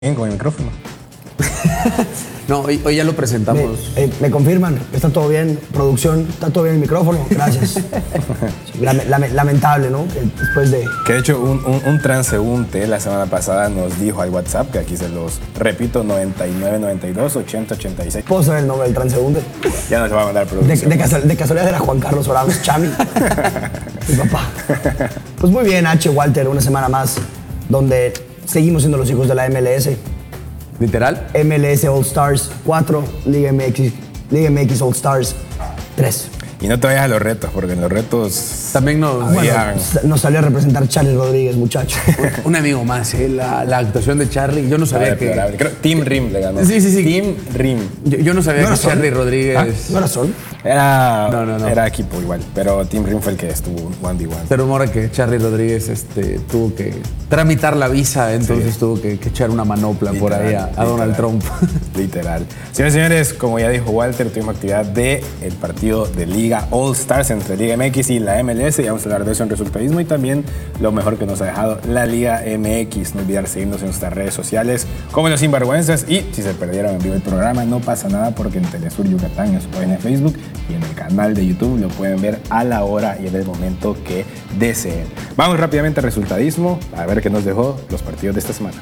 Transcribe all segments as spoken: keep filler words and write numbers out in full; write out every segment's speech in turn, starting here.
Bien, con el micrófono. No, hoy, hoy ya lo presentamos. Me, eh, me confirman, está todo bien, producción, está todo bien el micrófono, gracias. Sí, lame- lame- lamentable, ¿no? Que después de... Que de hecho un, un, un transeúnte la semana pasada nos dijo al WhatsApp, que aquí se los repito, noventa y nueve noventa y dos ochenta ochenta y seis. ¿Puedo saber el nombre del transeúnte? Ya nos va a mandar De, producción. de, casual- de casualidad era Juan Carlos Oranos Chami, mi papá. Pues muy bien, H. Walter, una semana más, donde seguimos siendo los hijos de la M L S. Literal. M L S All Stars cuatro, Liga M X, Liga M X All Stars tres. Y no te vayas a los retos, porque en los retos También nos. Bueno, Bueno, nos salió a representar Charlie Rodríguez, muchacho. Un amigo más, ¿eh? la, la actuación de Charlie. Yo no sabía que. deplorable. Creo Team Rim le ganó. Sí, sí, sí. Team Rim. Yo, yo no sabía ¿No era que Sol? Charlie Rodríguez. ¿Ah? ¿No era Sol? Era, No, no, no. era equipo igual, pero Team Rim fue el que estuvo uno ve uno. Se rumora que Charlie Rodríguez este, tuvo que tramitar la visa, entonces Sí. tuvo que, que echar una manopla por ahí a, a Donald Trump. Literal. Señores y señores, como ya dijo Walter, tuvimos actividad del partido de Liga All Stars entre Liga M X y la M L S. Y vamos a hablar de eso en resultadismo y también lo mejor que nos ha dejado la Liga M X. No olvidar seguirnos en nuestras redes sociales como Los Sinvergüenzas. Y si se perdieron en vivo el programa, no pasa nada porque en Telesur Yucatán, en su página de Facebook y en el canal de YouTube lo pueden ver a la hora y en el momento que deseen. Vamos rápidamente al resultadismo a ver qué nos dejó los partidos de esta semana.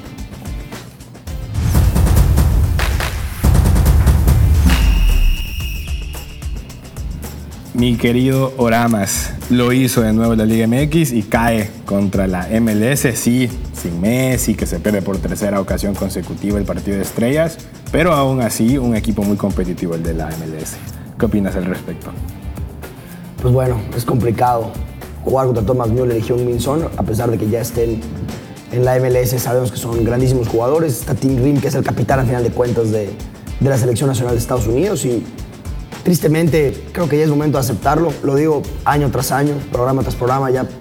Mi querido Oramas lo hizo de nuevo la Liga M X y cae contra la M L S, sí, sin Messi, que se pierde por tercera ocasión consecutiva el partido de estrellas, pero aún así un equipo muy competitivo el de la M L S. ¿Qué opinas al respecto? Pues bueno, es complicado jugar contra Thomas Müller y Heung-min Son, a pesar de que ya estén en la M L S. Sabemos que son grandísimos jugadores. Está Tim Rim, que es el capitán al final de cuentas de, de la Selección Nacional de Estados Unidos, y tristemente creo que ya es momento de aceptarlo. Lo digo año tras año, programa tras programa. Ya,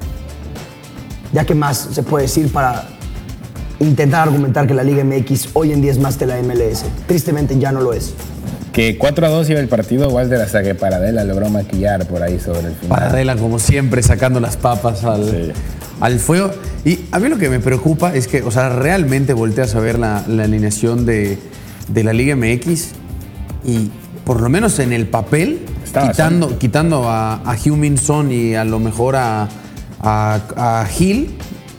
ya qué más se puede decir para intentar argumentar que la Liga M X hoy en día es más que la M L S. Tristemente ya no lo es. Que cuatro a dos iba el partido, Walter, hasta que Paradela logró maquillar por ahí sobre el final. Paradela, como siempre, sacando las papas al, Sí. al fuego. Y a mí lo que me preocupa es que, o sea, realmente volteas a ver la, la alineación de, de la Liga M X y por lo menos en el papel, Estaba quitando, quitando a, a Heung-min Son y a lo mejor a, a, a Gil,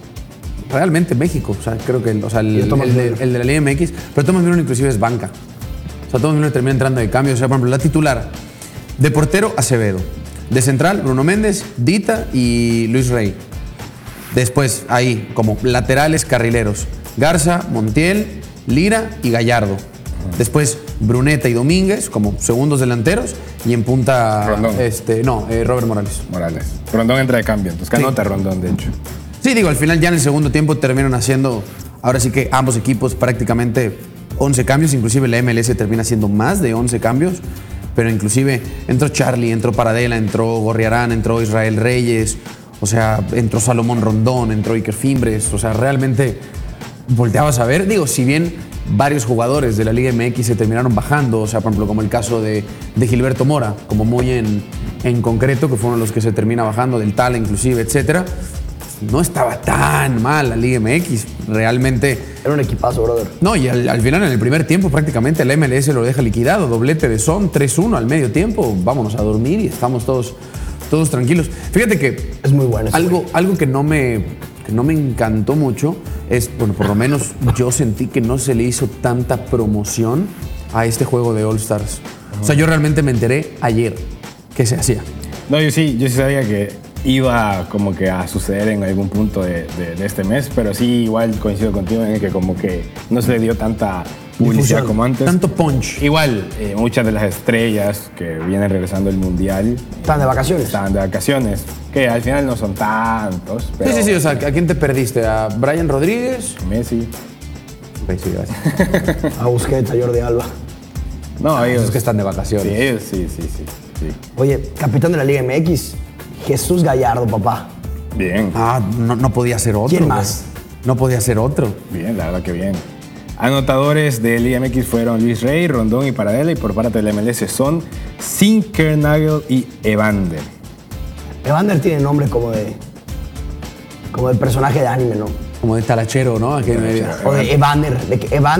realmente México, o sea, creo que el, o sea, el, Y a Thomas el de, Müller. el de la Liga M X, pero Thomas Müller inclusive es banca. O sea, Thomas Müller termina entrando de cambio. O sea, por ejemplo, la titular, de portero, Acevedo. De central, Bruno Méndez, Dita y Luis Rey. Después, ahí, como laterales, carrileros, Garza, Montiel, Lira y Gallardo. Después, Bruneta y Domínguez como segundos delanteros. Y en punta, Rondón. este, no, eh, Robert Morales. Morales. Rondón entra de cambio, entonces que Sí. anota Rondón, de hecho. Sí, digo, al final ya en el segundo tiempo terminan haciendo, ahora sí que ambos equipos prácticamente once cambios, inclusive la M L S termina haciendo más de once cambios, pero inclusive entró Charlie, entró Paradela, entró Gorriarán, entró Israel Reyes, o sea, entró Salomón Rondón, entró Iker Fimbres, o sea, realmente volteabas a ver, digo, si bien varios jugadores de la Liga M X se terminaron bajando, o sea, por ejemplo, como el caso de, de Gilberto Mora, como muy en, en concreto, que fueron los que se termina bajando, del Tala inclusive, etcétera. No estaba tan mal la Liga M X, realmente. Era un equipazo, brother. No, y al, al final, en el primer tiempo, prácticamente la M L S lo deja liquidado. Doblete de Son, tres uno al medio tiempo. Vámonos a dormir y estamos todos, todos tranquilos. Fíjate que Es muy bueno ese algo, güey. algo que, no me, que no me encantó mucho es, bueno, por lo menos yo sentí que no se le hizo tanta promoción a este juego de All Stars. O sea, yo realmente me enteré ayer que se hacía. No, yo sí, yo sí sabía que iba como que a suceder en algún punto de, de- de este mes, pero sí igual coincido contigo en que como que no se le dio tanta publicidad Difusión. como antes. Tanto punch. Igual, eh, muchas de las estrellas que vienen regresando del Mundial Estaban de vacaciones. estaban de vacaciones, que al final no son tantos, pero Sí, sí, sí. O sea, ¿a quién te perdiste? ¿A Brian Rodríguez? Messi. Sí, gracias. A Busquets, a Jordi Alba. No, ellos, Esos que están de sí, vacaciones. ellos sí, sí, sí, sí. Oye, capitán de la Liga M X, Jesús Gallardo, papá. Bien, Ah, no, no podía ser otro. ¿Quién güey. más? No podía ser otro. bien, la verdad que bien. Anotadores del Liga M X fueron Luis Rey, Rondón y Paradela, y por parte del M L S son Zinkernagel y Evander. Evander tiene nombre como de. como de personaje de anime, ¿no? Como de talachero, ¿no? Aquí en medio. O de Evander, de que Evander